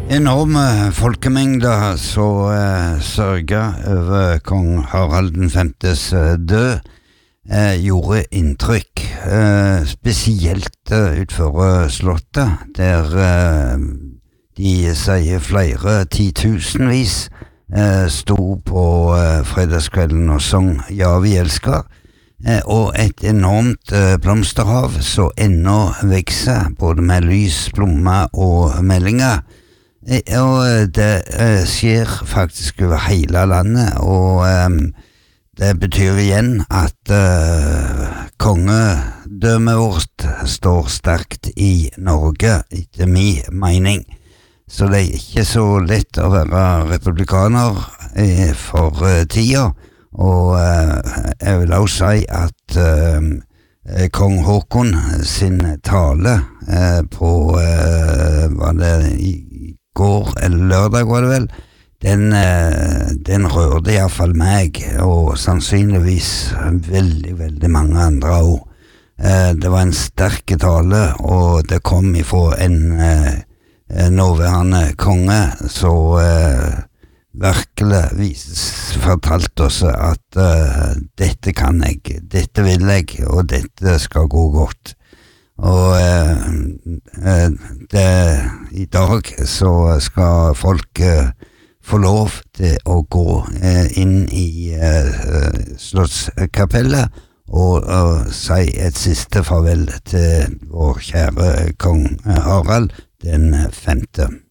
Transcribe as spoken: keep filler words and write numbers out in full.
Enorme folkemengder så eh, sørget over kong Harald den femtes eh, død eh, gjorde inntrykk, eh, spesielt eh, utfor slottet, der eh, de sier flere titusenvis eh, sto på eh, fredagskvelden og sang «Ja, vi elsker», eh, og et enormt eh, blomsterhav så ennå vekser, både med lys, blommer og meldinger. Og det uh, skjer faktisk over hele landet, og um, det betyr igjen at uh, kongedømmet vårt står sterkt i Norge, etter min mening. Så det er ikke så lett å være republikaner eh, for uh, tida, og uh, jeg vil også si at uh, kong Håkon sin tale uh, på uh, var det i går, eller lørdag var det vel, den, den rørte i hvert fall meg, og sannsynligvis veldig, veldig mange andre også. Det var en sterk tale, og det kom ifra en nåværende konge, så virkelig vises, fortalte oss at dette kan jeg, dette vil jeg, og dette skal gå godt. Og eh, eh, det, i dag så skal folk eh, få lov til å gå eh, inn i eh, slottskapellet og, og si et siste farvel til vår kjære kong Harald den femte.